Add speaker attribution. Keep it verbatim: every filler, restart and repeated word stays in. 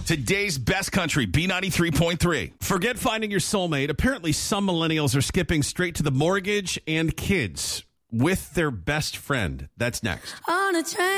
Speaker 1: Today's best country, B ninety-three point three.
Speaker 2: Forget finding your soulmate. Apparently, some millennials are skipping straight to the mortgage and kids with their best friend. That's next.
Speaker 3: On a train.